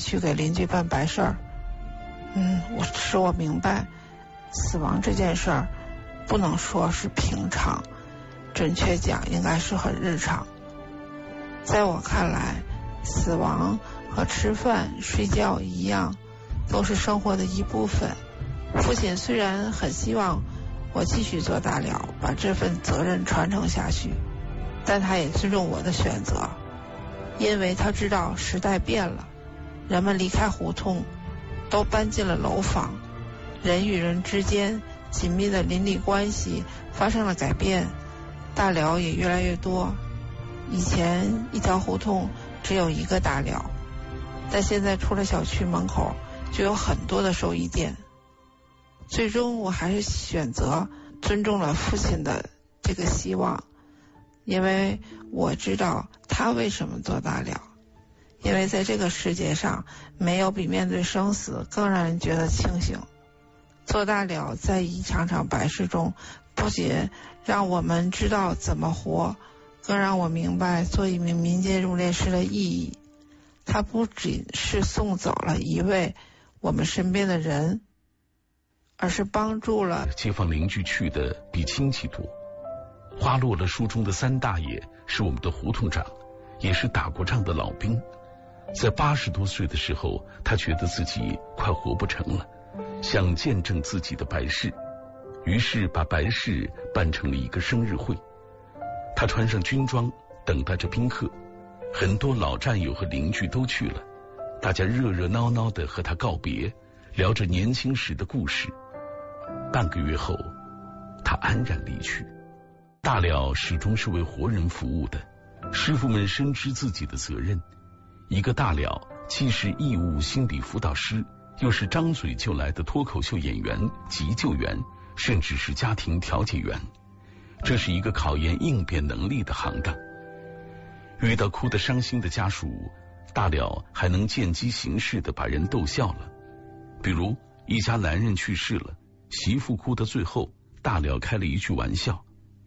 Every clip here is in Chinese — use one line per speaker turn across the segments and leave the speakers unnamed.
去给邻居办白事儿。我明白，死亡这件事儿不能说是平常，准确讲应该是很日常。在我看来，死亡和吃饭睡觉一样，都是生活的一部分。父亲虽然很希望我继续做大了，把这份责任传承下去，但他也尊重我的选择，因为他知道时代变了，人们离开胡同，都搬进了楼房，人与人之间紧密的邻里关系发生了改变，大寮也越来越多。以前一条胡同只有一个大寮，但现在出了小区门口就有很多的寿衣店。最终我还是选择尊重了父亲的这个希望，因为我知道他为什么做大了，因为在这个世界上没有比面对生死更让人觉得清醒。做大了在一场场白事中，不仅让我们知道怎么活，更让我明白做一名民间入殓师的意义。他不仅是送走了一位我们身边的人，而是帮助了
街坊邻居去的比亲戚多。花落了书中的三大爷是我们的胡同长，也是打过仗的老兵。在80多岁的时候，他觉得自己快活不成了，想见证自己的白事，于是把白事办成了一个生日会。他穿上军装，等待着宾客，很多老战友和邻居都去了，大家热热闹闹地和他告别，聊着年轻时的故事。半个月后，他安然离去。大了始终是为活人服务的，师傅们深知自己的责任。一个大了既是义务心理辅导师，又是张嘴就来的脱口秀演员、急救员，甚至是家庭调解员。这是一个考验应变能力的行当。遇到哭得伤心的家属，大了还能见机行事地把人逗笑了。比如一家男人去世了，媳妇哭到最后，大了开了一句玩笑：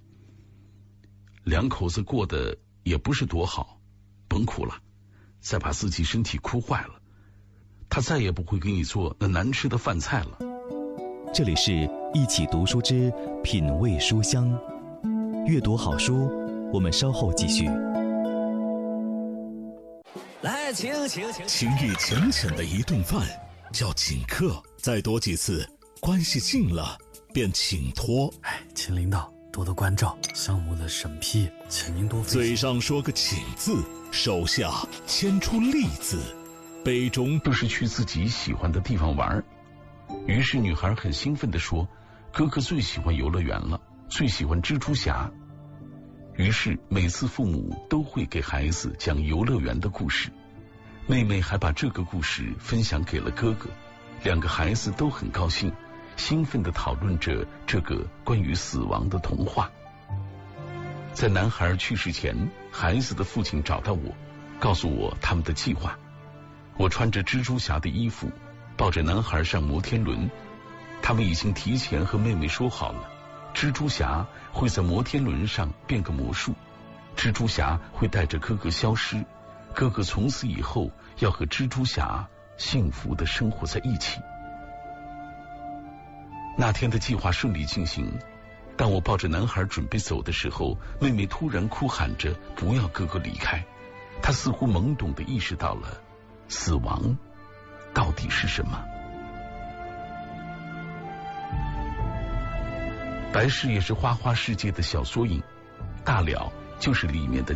两口子过得也不是多好，甭哭了，再把自己身体哭坏了，他再也不会给你做那难吃的饭菜了。
这里是一起读书之品味书香，阅读好书，我们稍后继续。
来，请。情谊浅浅的一顿饭叫请客，再多几次，关系近了便请托。
请领导多多关照，项目的审批，请您多费心。
嘴上说个请字，手下牵出利字，杯中
都是去自己喜欢的地方玩。于是女孩很兴奋地说，哥哥最喜欢游乐园了，最喜欢蜘蛛侠。于是每次父母都会给孩子讲游乐园的故事，妹妹还把这个故事分享给了哥哥，两个孩子都很高兴，兴奋地讨论着这个关于死亡的童话。在男孩去世前，孩子的父亲找到我，告诉我他们的计划。我穿着蜘蛛侠的衣服，抱着男孩上摩天轮。他们已经提前和妹妹说好了，蜘蛛侠会在摩天轮上变个魔术，蜘蛛侠会带着哥哥消失，哥哥从此以后要和蜘蛛侠幸福地生活在一起。那天的计划顺利进行，当我抱着男孩准备走的时候，妹妹突然哭喊着不要哥哥离开。她似乎懵懂地意识到了死亡到底是什么。白事也是花花世界的小缩影，大了就是里面的